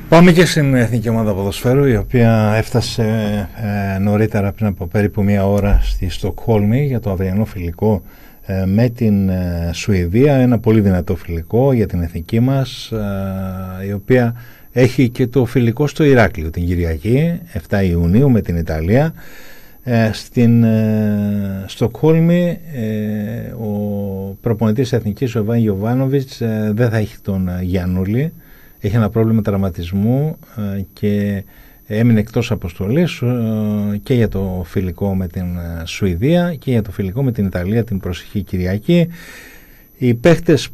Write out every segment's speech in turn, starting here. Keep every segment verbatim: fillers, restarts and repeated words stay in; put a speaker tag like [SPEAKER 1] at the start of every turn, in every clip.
[SPEAKER 1] Πάμε και στην Εθνική Ομάδα Ποδοσφαίρου, η οποία έφτασε ε, νωρίτερα πριν από περίπου μία ώρα στη Στοκχόλμη για το αυριανό φιλικό ε, με την ε, Σουηδία. Ένα πολύ δυνατό φιλικό για την εθνική μας, ε, η οποία έχει και το φιλικό στο Ηράκλειο την Κυριακή, επτά Ιουνίου, με την Ιταλία. Ε, στην ε, Στοκχόλμη ε, ο προπονητής εθνικής, ο Ιβάν Γιοβάνοβιτς, ε, δεν θα έχει τον ε, Γιαννούλη. Έχει ένα πρόβλημα τραυματισμού ε, και έμεινε εκτός αποστολής ε, και για το φιλικό με την ε, Σουηδία και για το φιλικό με την Ιταλία την προσεχή Κυριακή. Οι παίχτες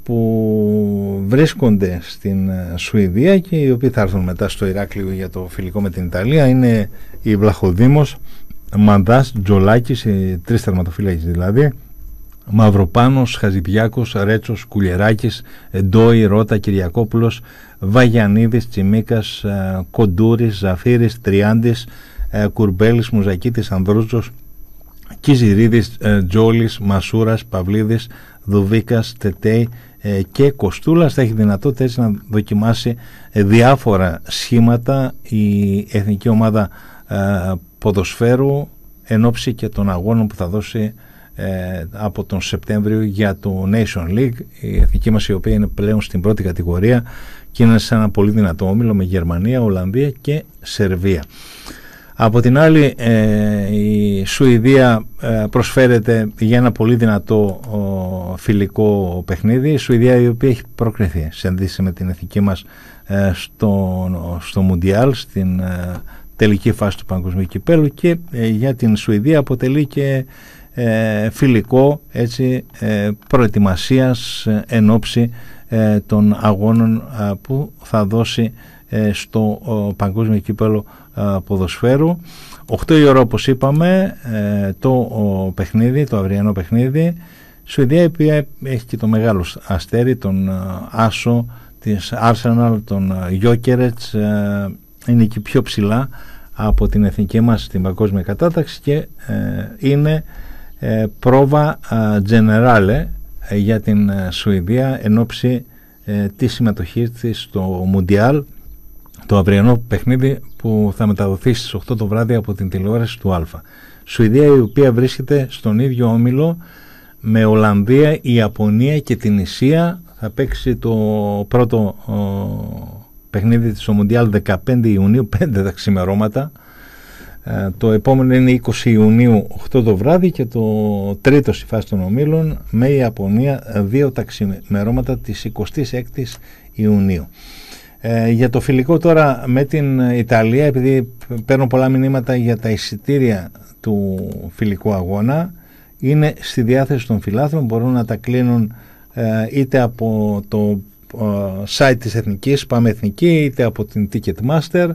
[SPEAKER 1] που βρίσκονται στην ε, Σουηδία και οι οποίοι θα έρθουν μετά στο Ηράκλειο για το φιλικό με την Ιταλία είναι η Βλαχοδήμος, Μαντάς, Τζολάκης, οι τρεις τερματοφύλακες δηλαδή, Μαυροπάνος, Χαζιδιάκος, Ρέτσος, Κουλιεράκης, Ντόι, Ρώτα, Κυριακόπουλος, Βαγιανίδης, Τσιμίκας, Κοντούρης, Ζαφύρης, Τριάντης, Κουρμπέλης, Μουζακίτης, Ανδρούτσος, Κιζηρίδης, Τζόλης, Μασούρας, Παυλίδης, Δουβίκας, Τετέι και Κοστούλας. Θα έχει δυνατότητα έτσι να δοκιμάσει διάφορα σχήματα η Εθνική Ομάδα Ποδοσφαίρου εν ώψη και των αγώνων που θα δώσει Ε, από τον Σεπτέμβριο για το Nation League, η εθνική μας, η οποία είναι πλέον στην πρώτη κατηγορία και είναι σε ένα πολύ δυνατό όμιλο με Γερμανία, Ολλανδία και Σερβία. Από την άλλη ε, η Σουηδία ε, προσφέρεται για ένα πολύ δυνατό ο, φιλικό παιχνίδι. Η Σουηδία, η οποία έχει προκριθεί σε αντίθεση με την εθνική μας ε, στο, στο Μουντιάλ, στην ε, τελική φάση του Παγκοσμίου Κυπέλλου, και ε, για την Σουηδία αποτελεί και Ε, φιλικό έτσι, ε, προετοιμασίας ε, εν ώψη ε, των αγώνων ε, που θα δώσει ε, στο ε, Παγκόσμιο Κύπελλο ε, Ποδοσφαίρου. οκτώ η ώρα, όπως είπαμε, ε, το ο, παιχνίδι, το αυριανό παιχνίδι. Σουηδία, η οποία έχει και το μεγάλο αστέρι, τον ε, Άσο της Arsenal, τον Γιόκερετς, ε, είναι και πιο ψηλά από την εθνική μας στην παγκόσμια κατάταξη και ε, είναι Ε, πρόβα τζενεράλε ε, για την ε, Σουηδία εν ώψη ε, της συμμετοχής της στο Μουντιάλ, το αυριανό παιχνίδι που θα μεταδοθεί στις οκτώ το βράδυ από την τηλεόραση του Αλφα. Σουηδία, η οποία βρίσκεται στον ίδιο όμιλο με Ολλανδία, Ιαπωνία και την Ισία. Θα παίξει το πρώτο ο, παιχνίδι της στο Μουντιάλ δεκαπέντε Ιουνίου, πέντε τα ξημερώματα. Uh, το επόμενο είναι είκοσι Ιουνίου, οκτώ το βράδυ, και το τρίτο στη φάση των ομίλων με η Ιαπωνία, δύο τα ξημερώματα της εικοστής έκτης Ιουνίου. Uh, για το φιλικό τώρα με την Ιταλία, επειδή παίρνω πολλά μηνύματα για τα εισιτήρια του φιλικού αγώνα, είναι στη διάθεση των φιλάθλων, μπορούν να τα κλείνουν uh, είτε από το uh, site της Εθνικής, Πάμε Εθνική, είτε από την Ticketmaster.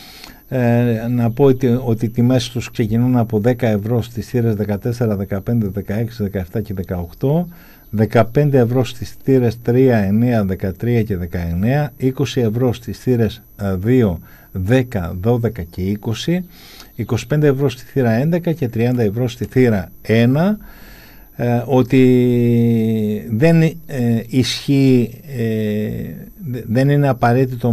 [SPEAKER 1] Ε, να πω ότι, ότι οι τιμές τους ξεκινούν από δέκα ευρώ στις θύρες δεκατέσσερα, δεκαπέντε, δεκαέξι, δεκαεπτά και δεκαοκτώ, δεκαπέντε ευρώ στις θύρες τρία, εννέα, δεκατρία και δεκαεννέα, είκοσι ευρώ στις θύρες δύο, δέκα, δώδεκα και είκοσι, είκοσι πέντε ευρώ στη θύρα έντεκα και τριάντα ευρώ στη θύρα ένα. Ε, ότι δεν ε, ισχύει, ε, δεν είναι απαραίτητο